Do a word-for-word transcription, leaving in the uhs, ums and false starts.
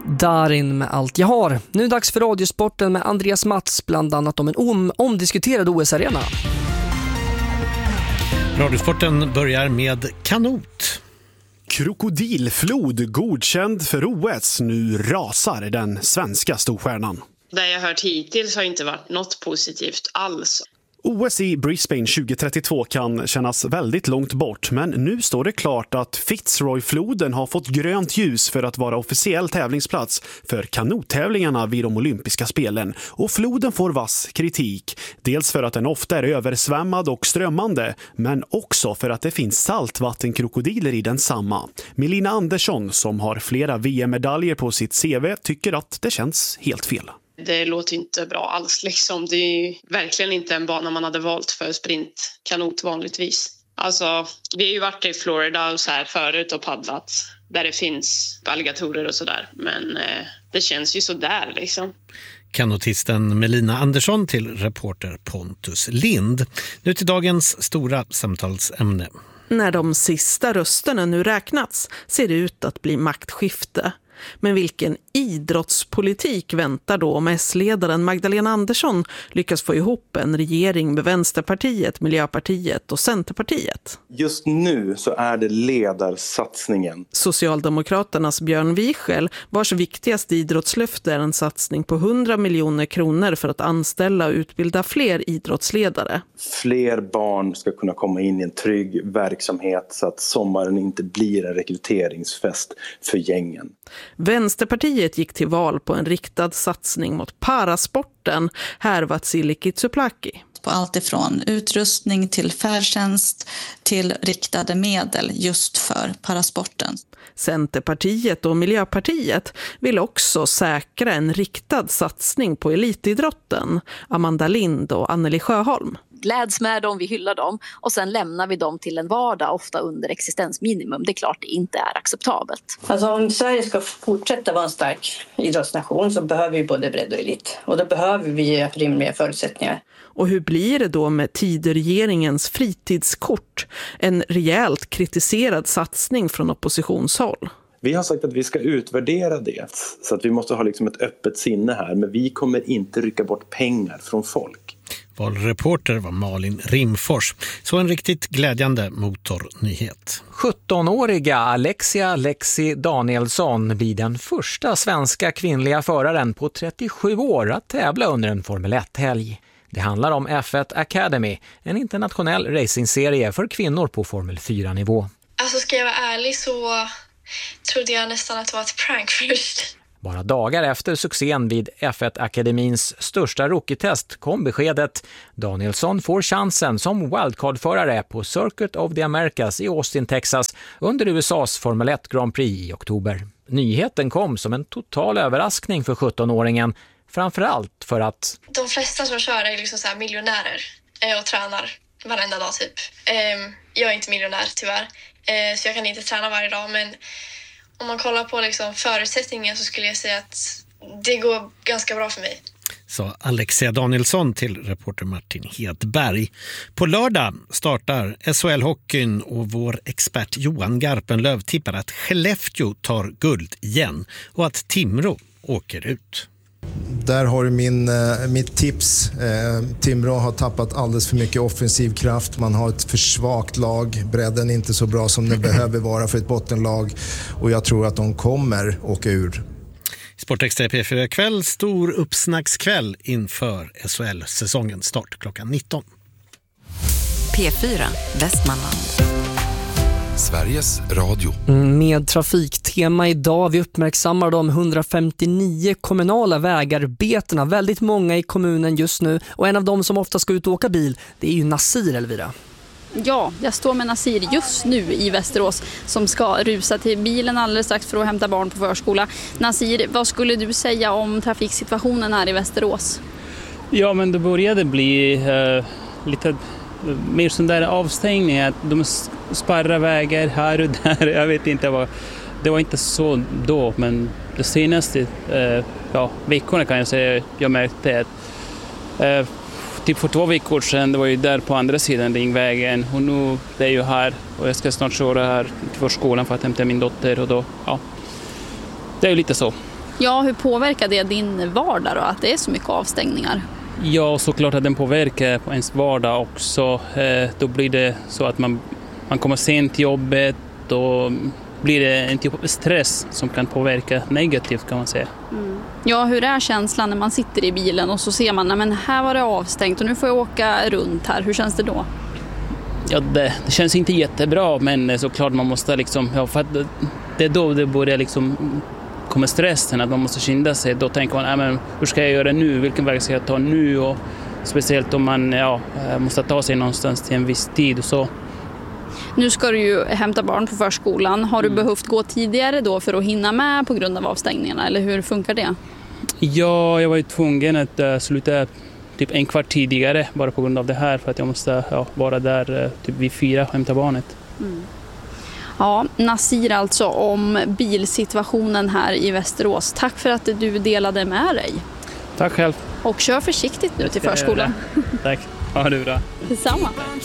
Darin med allt jag har. Nu är det dags för Radiosporten med Andreas Mats, bland annat om en om- omdiskuterad O S-arena. Radiosporten börjar med kanot. Krokodilflod godkänd för O S. Nu rasar den svenska storstjärnan. Det jag hört hittills har inte varit något positivt alls. O S i Brisbane tjugohundratrettiotvå kan kännas väldigt långt bort, men nu står det klart att Fitzroy-floden har fått grönt ljus för att vara officiell tävlingsplats för kanottävlingarna vid de olympiska spelen. Och floden får vass kritik, dels för att den ofta är översvämmad och strömmande, men också för att det finns saltvattenkrokodiler i den samma. Melina Andersson, som har flera V M-medaljer på sitt C V, tycker att det känns helt fel. Det låter inte bra alls liksom. Det är ju verkligen inte en bana man hade valt för sprintkanot vanligtvis. Alltså, vi har ju varit i Florida och så här förut och paddlat där det finns alligatorer och sådär. Men eh, det känns ju så där liksom. Kanotisten Melina Andersson till reporter Pontus Lind. Nu till dagens stora samtalsämne. När de sista rösterna nu räknats ser det ut att bli maktskifte. Men vilken idrottspolitik väntar då om S-ledaren Magdalena Andersson lyckas få ihop en regering med Vänsterpartiet, Miljöpartiet och Centerpartiet? Just nu så är det ledarsatsningen. Socialdemokraternas Björn Wiechel, vars viktigaste idrottslöfte är en satsning på hundra miljoner kronor för att anställa och utbilda fler idrottsledare. Fler barn ska kunna komma in i en trygg verksamhet så att sommaren inte blir en rekryteringsfest för gängen. Vänsterpartiet gick till val på en riktad satsning mot parasporten. Här var Vatsili Kitsoplaki. På allt ifrån utrustning till färdtjänst till riktade medel just för parasporten. Centerpartiet och Miljöpartiet vill också säkra en riktad satsning på elitidrotten. Amanda Lind och Anneli Sjöholm. Gläds med dem, vi hyllar dem och sen lämnar vi dem till en vardag ofta under existensminimum. Det är klart det inte är acceptabelt. Alltså om Sverige ska fortsätta vara en stark idrottsnation så behöver vi både bredd och elit. Och då behöver vi rimliga förutsättningar. Och hur blir det då med Tidöregeringens fritidskort? En rejält kritiserad satsning från oppositionshåll. Vi har sagt att vi ska utvärdera det, så att vi måste ha liksom ett öppet sinne här. Men vi kommer inte rycka bort pengar från folk. Valreporter var Malin Rimfors. Så en riktigt glädjande motornyhet. sjuttonåriga Alexia Lexi Danielsson blir den första svenska kvinnliga föraren på trettiosju år att tävla under en Formel ett-helg. Det handlar om F ett Academy, en internationell racingserie för kvinnor på Formel fyra-nivå. Alltså ska jag vara ärlig så trodde jag nästan att det var ett prank först. Bara dagar efter succén vid F ett Akademins största rookie-test kom beskedet. Danielsson får chansen som wildcard-förare på Circuit of the Americas i Austin, Texas under U S A's Formel ett Grand Prix i oktober. Nyheten kom som en total överraskning för sjuttonåringen. Framförallt för att de flesta som kör är liksom så här miljonärer och tränar varenda dag typ. Jag är inte miljonär tyvärr, så jag kan inte träna varje dag, men om man kollar på liksom förutsättningar så skulle jag säga att det går ganska bra för mig. Så Alexia Danielsson till reporter Martin Hedberg. På lördag startar S H L-hockeyn och vår expert Johan Garpenlöv tippar att Skellefteå tar guld igen och att Timrå åker ut. Där har du min, eh, mitt tips. Eh, Timrå har tappat alldeles för mycket offensiv kraft. Man har ett för svagt lag. Bredden är inte så bra som det behöver vara för ett bottenlag. Och jag tror att de kommer åka ur. Sportextra P fyra kväll, stor uppsnackskväll inför S H L-säsongen. Start klockan nitton. P fyra, Västmanland. Sveriges Radio. Med trafiktema idag, vi uppmärksammar de hundrafemtionio kommunala vägarbetena, väldigt många i kommunen just nu, och en av dem som ofta ska ut och åka bil, det är ju Nasir, Elvira. Ja, jag står med Nasir just nu i Västerås som ska rusa till bilen alldeles strax för att hämta barn på förskola. Nasir, vad skulle du säga om trafiksituationen här i Västerås? Ja, men det började bli uh, lite mer sån där avstängning, att de spärrar vägar här och där. Jag vet inte vad. Det var inte så då, men de senaste uh, ja, veckorna kan jag säga jag märkte att uh, typ för två veckor sedan, det var ju där på andra sidan ringvägen, och nu det är ju här och jag ska snart köra här till förskolan för att hämta min dotter, och då, ja, det är ju lite så. Ja, hur påverkar det din vardag då, att det är så mycket avstängningar? Ja, såklart att den påverkar på ens vardag också. Eh, då blir det så att man, man kommer sent till jobbet, då blir det en typ av stress som kan påverka negativt kan man säga. Mm. Ja, hur är känslan när man sitter i bilen och så ser man att här var det avstängt och nu får jag åka runt här. Hur känns det då? Ja, det, det känns inte jättebra, men såklart man måste liksom, ja, för att det, det är då det börjar liksom komma stressen, att man måste skynda sig. Då tänker man, äh, men hur ska jag göra nu? Vilken väg ska jag ta nu? Och speciellt om man ja, måste ta sig någonstans till en viss tid och så. Nu ska du ju hämta barn på förskolan. Har du mm. behövt gå tidigare då för att hinna med på grund av avstängningarna? Eller hur funkar det? Ja, jag var ju tvungen att uh, sluta typ en kvart tidigare bara på grund av det här. För att jag måste ja, vara där uh, typ vid fyra och hämta barnet. Mm. Ja, Nasir alltså om bilsituationen här i Västerås. Tack för att du delade med dig. Tack själv. Och kör försiktigt nu till förskolan. Tack. Ha det bra. Detsamma.